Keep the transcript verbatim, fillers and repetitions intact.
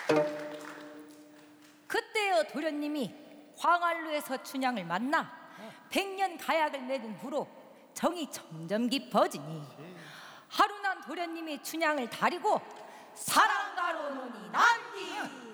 그때여 도련님이 광활루에서 춘향을 만나 백년 가약을 맺은 후로 정이 점점 깊어지니 하루난 도련님이 춘향을 다리고 사랑가로 논이 난디